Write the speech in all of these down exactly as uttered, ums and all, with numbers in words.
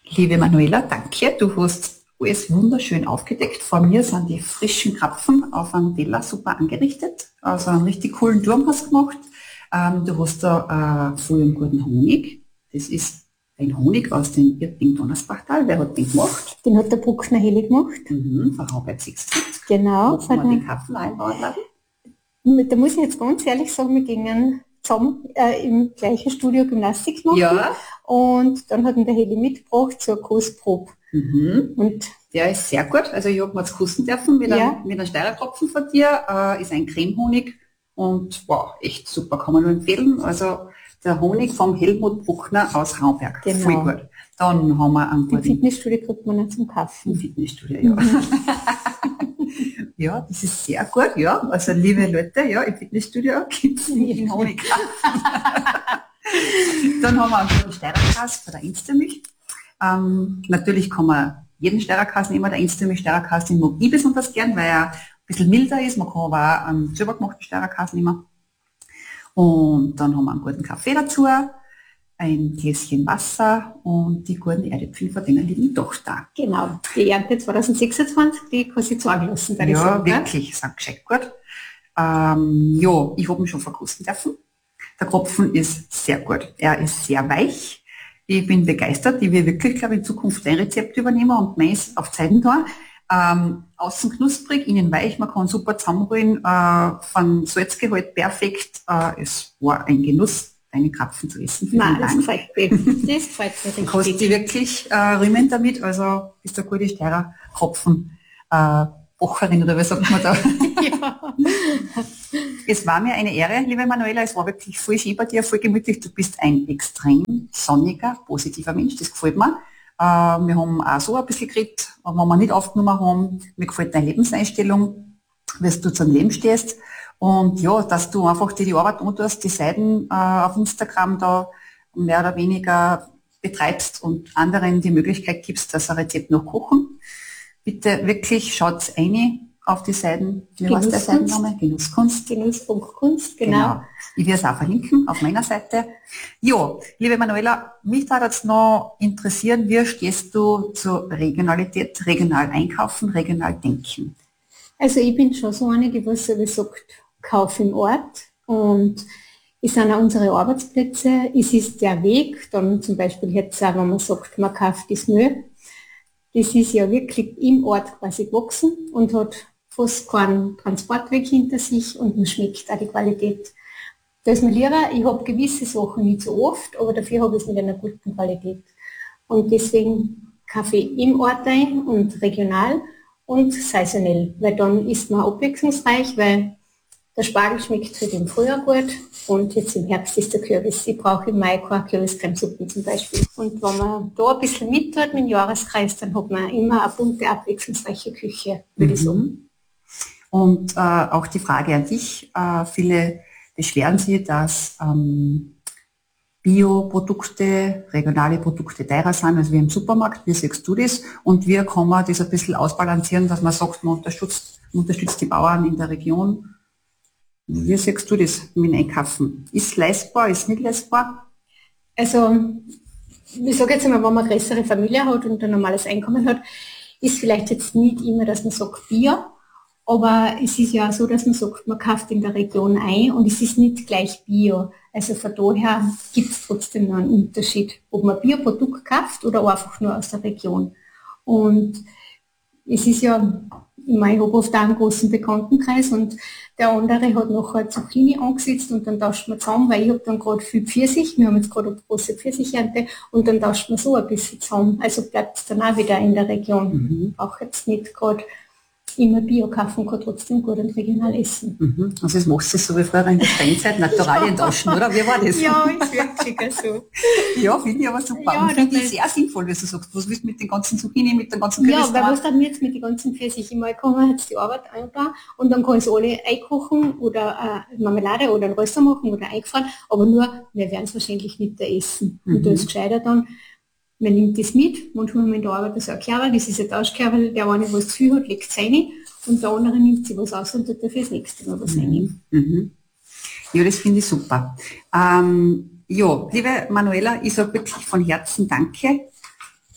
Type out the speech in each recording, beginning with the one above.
Liebe Manuela, danke. Du hast alles wunderschön aufgedeckt. Vor mir sind die frischen Krapfen auf einem Teller super angerichtet. Also einen richtig coolen Turm hast du gemacht. Ähm, du hast da äh, voll einen guten Honig. Das ist ein Honig aus dem Irting-Donnersbachtal. Wer hat den gemacht? Den hat der Bruckner Heli gemacht. Mhm, von Raubert sechsundsiebzig. Genau. Wo wir die Krapfen einbauen lassen. Da muss ich jetzt ganz ehrlich sagen, wir gingen zusammen äh, im gleichen Studio Gymnastik machen. Ja. Und dann hat ihn der Heli mitgebracht zur Kostprobe. Mhm. Und der ist sehr gut. Also ich habe mir jetzt kosten dürfen mit, ja. einem, mit einem Steirertropfen von dir. Äh, ist ein Cremehonig und wow, echt super, kann man nur empfehlen. Also der Honig vom Helmut Bruckner aus Raumberg. Genau. Voll gut. Dann haben wir einen guten... Im Fitnessstudio kriegt man nicht zum Kaffen. Im Fitnessstudio, ja. Mhm. Ja, das ist sehr gut, ja. Also liebe Leute, ja, im Fitnessstudio gibt es den Honig. Dann haben wir einen guten Steirerkas von der Instamilch. Ähm, natürlich kann man jeden Steirerkas nehmen. Der Instamilch Steirerkas, den mag ich besonders gern, weil er ein bisschen milder ist. Man kann aber auch einen selber gemachten Steirerkas nehmen. Und dann haben wir einen guten Kaffee dazu, ein Gläschen Wasser und die guten Erdäpfel von denen liegen doch da. Genau, die Ernte zwanzig sechsundzwanzig, die kann sich zeigen lassen. Ja, sagen, wirklich, sind gescheit gut. Ähm, ja, ich habe ihn schon verkosten dürfen. Der Kropfen ist sehr gut. Er ist sehr weich. Ich bin begeistert. Ich will wirklich, glaube ich, in Zukunft ein Rezept übernehmen und meins auf Zeiten da. Ähm, außen knusprig, innen weich. Man kann super zusammenrühren. Äh, von Salzgehalt perfekt. Äh, es war ein Genuss, deine Krapfen zu essen. Nein, das gefällt mir. Das gefällt mir richtig. Du kannst dich wirklich äh, rühmen damit. Also bist du eine gute Steirer Kropfen. Äh, Bocherin oder was sagt man da? Ja. Es war mir eine Ehre, liebe Manuela, es war wirklich voll schön bei dir, voll gemütlich. Du bist ein extrem sonniger, positiver Mensch, das gefällt mir. Äh, wir haben auch so ein bisschen geredet, wenn wir nicht aufgenommen haben. Mir gefällt deine Lebenseinstellung, wie du zum Leben stehst. Und ja, dass du einfach dir die Arbeit antust, die Seiten äh, auf Instagram da mehr oder weniger betreibst und anderen die Möglichkeit gibst, dass sie ein Rezept noch kochen. Bitte wirklich schaut rein auf die Seiten. Wie heißt der Seitenname? Genusskunst. Genuss.kunst, genau. genau. Ich werde es auch verlinken auf meiner Seite. Ja, liebe Manuela, mich würde jetzt noch interessieren, wie stehst du zur Regionalität, regional einkaufen, regional denken? Also ich bin schon so eine, die was so sagt, Kauf im Ort. Und es sind auch unsere Arbeitsplätze. Es ist der Weg, dann zum Beispiel jetzt auch, wenn man sagt, man kauft das Müll. Das ist ja wirklich im Ort quasi gewachsen und hat fast keinen Transportweg hinter sich und man schmeckt auch die Qualität. Da ist mir lieber, ich habe gewisse Sachen nicht so oft, aber dafür habe ich es mit einer guten Qualität. Und deswegen Kaffee im Ort ein und regional und saisonell, weil dann ist man abwechslungsreich, weil der Spargel schmeckt halt im Frühjahr gut und jetzt im Herbst ist der Kürbis. Ich brauche im Mai keine Kürbiscremesuppen zum Beispiel. Und wenn man da ein bisschen mit tut mit dem Jahreskreis, dann hat man immer eine bunte, abwechslungsreiche Küche, würde mhm. ich sagen. Und äh, auch die Frage an dich. Äh, viele beschweren sich, dass ähm, Bioprodukte, regionale Produkte teurer sind als wie im Supermarkt. Wie siehst du das? Und wie kann man das ein bisschen ausbalancieren, dass man sagt, man unterstützt, man unterstützt die Bauern in der Region? Wie siehst du das mit dem Einkaufen? Ist es leistbar, ist es nicht leistbar? Also, ich sage jetzt einmal, wenn man eine größere Familie hat und ein normales Einkommen hat, ist vielleicht jetzt nicht immer, dass man sagt Bio, aber es ist ja so, dass man sagt, man kauft in der Region ein und es ist nicht gleich Bio. Also von daher gibt es trotzdem noch einen Unterschied, ob man Bioprodukt kauft oder einfach nur aus der Region. Und es ist ja, ich meine, ich habe oft auch einen großen Bekanntenkreis und der andere hat nachher Zucchini angesetzt und dann tauscht man zusammen, weil ich habe dann gerade viel Pfirsich, wir haben jetzt gerade eine große Pfirsichernte und dann tauscht man so ein bisschen zusammen. Also bleibt es dann auch wieder in der Region. Mhm. Auch jetzt nicht gerade immer Bio kaufen, kann trotzdem gut und regional essen. Mhm. Also das machst du so wie früher in der Steinzeit, Naturalien tauschen, oder? Wie war das? Ja, ist wirklich so. Ja, finde ich aber super. Ja, und finde ich sehr sinnvoll, wie du sagst. Was willst du mit den ganzen Zucchini, mit den ganzen Kürbis? Ja, weil was dann jetzt mit den ganzen Pfirsich? Immer kann man jetzt die Arbeit einbauen und dann kann ich es alle einkochen oder äh, Marmelade oder ein Röster machen oder eingefroren, aber nur, wir werden es wahrscheinlich nicht da essen. Mhm. Und da ist gescheiter dann, man nimmt das mit, manchmal haben wir in der Arbeit so ein Kerl, das ist ein Tauschkerl, der eine, was zu viel hat, legt es rein und der andere nimmt sich was aus und tut dafür das nächste Mal was rein. Mhm. Ja, das finde ich super. Ähm, ja, liebe Manuela, ich sage wirklich von Herzen Danke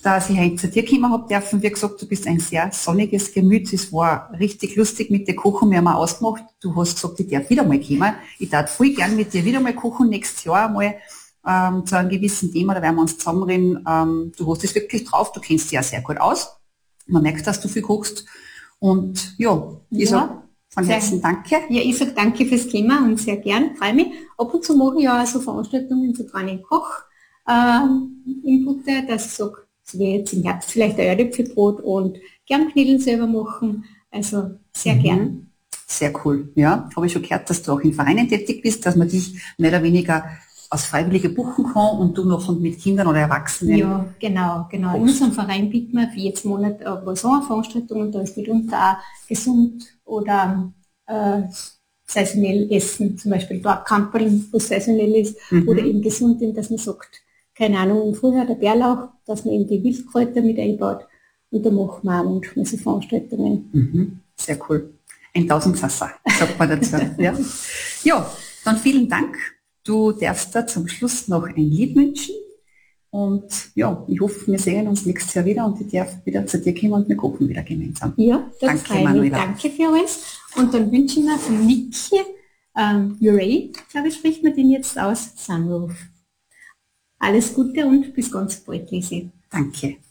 dass ich heute zu dir kommen habe dürfen. Wie gesagt, du bist ein sehr sonniges Gemüt. Es war richtig lustig mit dir kochen. Wir haben auch ausgemacht. Du hast gesagt, ich darf wieder mal kommen. Ich darf voll gern mit dir wieder mal kochen, nächstes Jahr mal ähm, zu einem gewissen Thema. Da werden wir uns zusammenreden. Ähm, du hast es wirklich drauf. Du kennst dich ja sehr gut aus. Man merkt, dass du viel kochst. Und ja, ich Ja, sage von Herzen danke. Ja, ich sage danke fürs Thema und sehr gern, freue mich. Ab und zu mache ich ja auch so Veranstaltungen, so kleine Koch-Inputte, dass ich sage, es wäre jetzt im Herbst vielleicht ein Erdäpfelbrot und gern Knödel selber machen. Also sehr Mhm. gern. Sehr cool. Ja, habe ich schon gehört, dass du auch in Vereinen tätig bist, dass man dich mehr oder weniger als Freiwillige buchen kann und du noch mit Kindern oder Erwachsenen. Ja, genau, genau. In unserem Verein bieten wir für jetzt Monat äh, so eine Veranstaltung und da ist mitunter auch gesund oder äh, saisonell essen, zum Beispiel dort Kamperl, wo saisonell ist, Mhm. oder eben gesund, dass man sagt, keine Ahnung, früher der Bärlauch, dass man eben die Wildkräuter mit einbaut und da machen wir auch manchmal so Veranstaltungen. Mhm. Sehr cool. Ein Tausendsasser, sagt man dazu. ja. ja, dann vielen Dank. Du darfst da zum Schluss noch ein Lied wünschen. Und ja, ich hoffe, wir sehen uns nächstes Jahr wieder und ich darf wieder zu dir kommen und wir kochen wieder gemeinsam. Ja, das Danke, freut mich. Manuela. Danke für alles. Und dann wünsche ich mir von Niki, ähm, Uray, glaube ich, spricht man den jetzt aus, Sunroof. Alles Gute und bis ganz bald, Lisi. Danke.